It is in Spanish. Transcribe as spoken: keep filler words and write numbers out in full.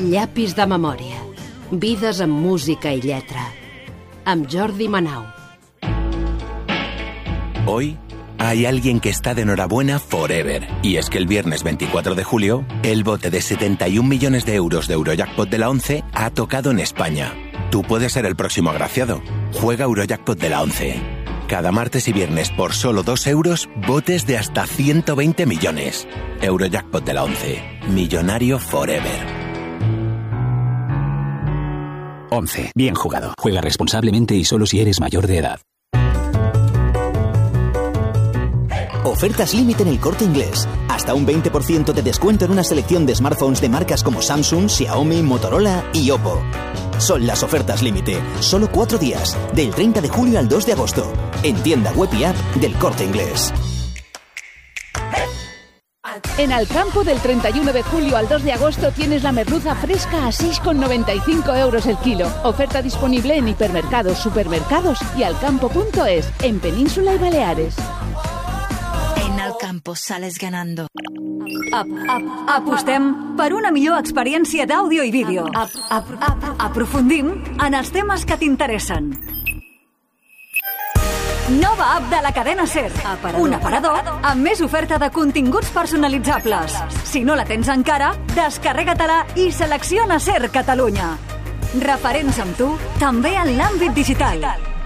Llapis de memòria. Vides amb música y lletra. Amb Jordi Manau. Hoy hay alguien que está de enhorabuena forever. Y es que el viernes veinticuatro de julio, el bote de setenta y un millones de euros de Eurojackpot de la ONCE ha tocado en España. Tú puedes ser el próximo agraciado. Juega Eurojackpot de la ONCE. Cada martes y viernes por solo dos euros, botes de hasta ciento veinte millones. Eurojackpot de la ONCE. Millonario forever. once. Bien jugado. Juega responsablemente y solo si eres mayor de edad. Ofertas límite en El Corte Inglés. Hasta un veinte por ciento de descuento en una selección de smartphones de marcas como Samsung, Xiaomi, Motorola y Oppo. Son las ofertas límite. Solo cuatro días. Del treinta de julio al dos de agosto. En tienda web y app del Corte Inglés. En Alcampo, del treinta y uno de julio al dos de agosto, tienes la merluza fresca a seis con noventa y cinco euros el kilo. Oferta disponible en hipermercados, supermercados y alcampo punto es, en Península y Baleares. En Alcampo sales ganando. Ap, ap, apostem per una millor experiència d'àudio i vídeo. Ap, ap, ap, aprofundim en els temes que t'interessen. Nova app de la cadena SER. Aparador. Un aparador amb més oferta de continguts personalitzables. Si no la tens encara, descarrega-te-la i selecciona SER Catalunya. Referents amb tu, també en l'àmbit digital.